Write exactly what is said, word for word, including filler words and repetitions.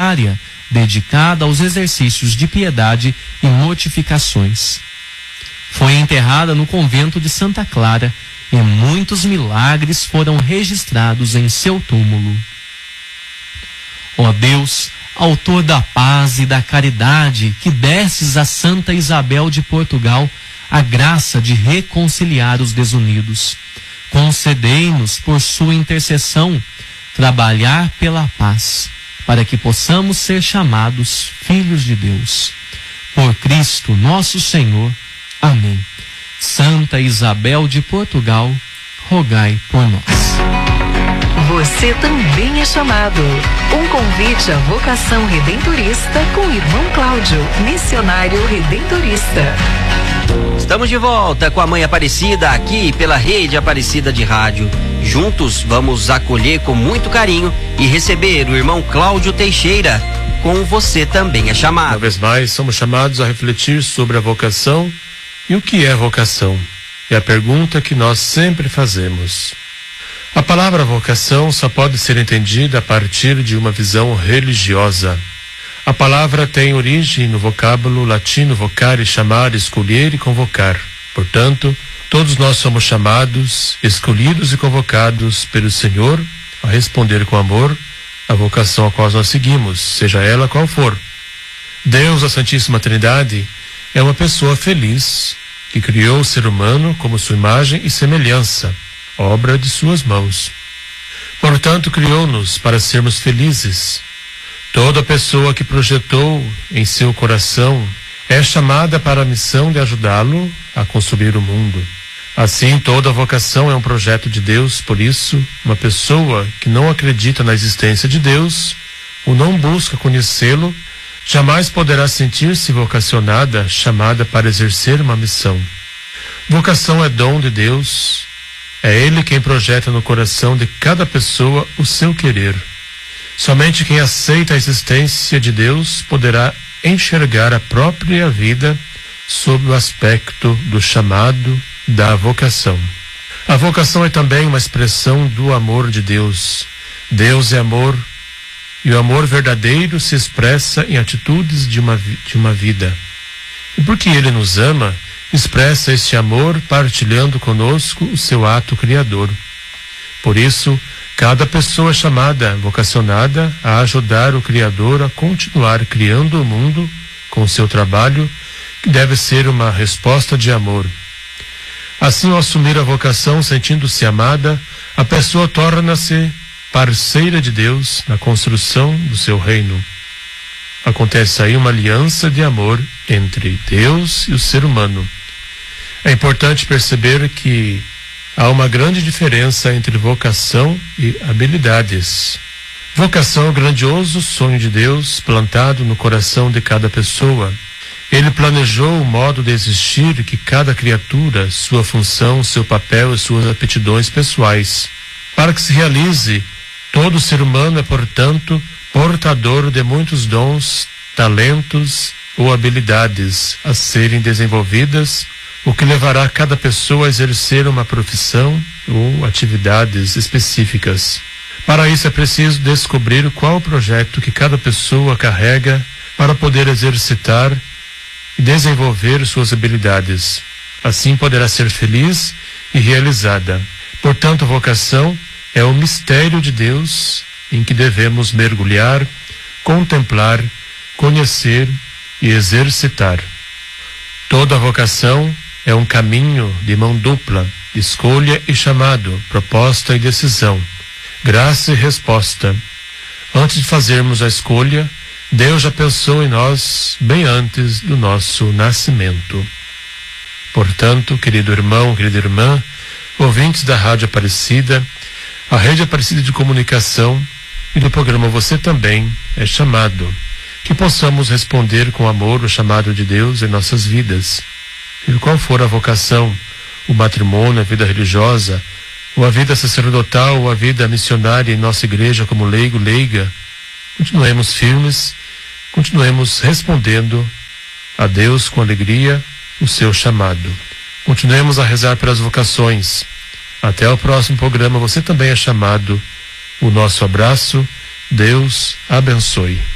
solitária, dedicada aos exercícios de piedade e mortificações. Foi enterrada no convento de Santa Clara e muitos milagres foram registrados em seu túmulo. Ó Deus, autor da paz e da caridade, que destes a Santa Isabel de Portugal a graça de reconciliar os desunidos, concedei-nos, por sua intercessão, trabalhar pela paz, para que possamos ser chamados filhos de Deus. Por Cristo nosso Senhor. Amém. Santa Isabel de Portugal, rogai por nós. Você também é chamado. Um convite à vocação redentorista com o irmão Cláudio, missionário redentorista. Estamos de volta com a Mãe Aparecida aqui pela Rede Aparecida de Rádio. Juntos vamos acolher com muito carinho e receber o irmão Cláudio Teixeira. Com Você Também é Chamado. Uma vez mais, somos chamados a refletir sobre a vocação e o que é vocação. É a pergunta que nós sempre fazemos. A palavra vocação só pode ser entendida a partir de uma visão religiosa. A palavra tem origem no vocábulo latino vocare, chamar, escolher e convocar. Portanto, todos nós somos chamados, escolhidos e convocados pelo Senhor a responder com amor à vocação a qual nós seguimos, seja ela qual for. Deus, a Santíssima Trindade, é uma pessoa feliz que criou o ser humano como sua imagem e semelhança, obra de suas mãos. Portanto, criou-nos para sermos felizes. Toda pessoa que projetou em seu coração é chamada para a missão de ajudá-lo a construir o mundo. Assim, toda vocação é um projeto de Deus. Por isso, uma pessoa que não acredita na existência de Deus ou não busca conhecê-lo, jamais poderá sentir-se vocacionada, chamada para exercer uma missão. Vocação é dom de Deus. É Ele quem projeta no coração de cada pessoa o seu querer. Somente quem aceita a existência de Deus poderá enxergar a própria vida sob o aspecto do chamado, da vocação. A vocação é também uma expressão do amor de Deus. Deus é amor, e o amor verdadeiro se expressa em atitudes de uma, de uma vida. E porque Ele nos ama, expressa este amor partilhando conosco o seu ato criador. Por isso, cada pessoa é chamada, vocacionada, a ajudar o Criador a continuar criando o mundo com o seu trabalho, que deve ser uma resposta de amor. Assim, ao assumir a vocação, sentindo-se amada, a pessoa torna-se parceira de Deus na construção do seu reino. Acontece aí uma aliança de amor entre Deus e o ser humano. É importante perceber que há uma grande diferença entre vocação e habilidades. Vocação é o grandioso sonho de Deus plantado no coração de cada pessoa. Ele planejou o modo de existir que cada criatura, sua função, seu papel e suas aptidões pessoais. Para que se realize, todo ser humano é, portanto, portador de muitos dons, talentos ou habilidades a serem desenvolvidas, o que levará cada pessoa a exercer uma profissão ou atividades específicas. Para isso é preciso descobrir qual o projeto que cada pessoa carrega para poder exercitar e desenvolver suas habilidades. Assim poderá ser feliz e realizada. Portanto, a vocação é o mistério de Deus em que devemos mergulhar, contemplar, conhecer e exercitar. Toda vocação é um caminho de mão dupla, escolha e chamado, proposta e decisão, graça e resposta. Antes de fazermos a escolha, Deus já pensou em nós bem antes do nosso nascimento. Portanto, querido irmão, querida irmã, ouvintes da Rádio Aparecida, a Rede Aparecida de Comunicação e do programa Você Também é Chamado, que possamos responder com amor o chamado de Deus em nossas vidas. E qual for a vocação, o matrimônio, a vida religiosa, ou a vida sacerdotal, ou a vida missionária em nossa igreja como leigo, leiga, continuemos firmes, continuemos respondendo a Deus com alegria o seu chamado. Continuemos a rezar pelas vocações. Até o próximo programa. Você também é chamado. O nosso abraço. Deus abençoe.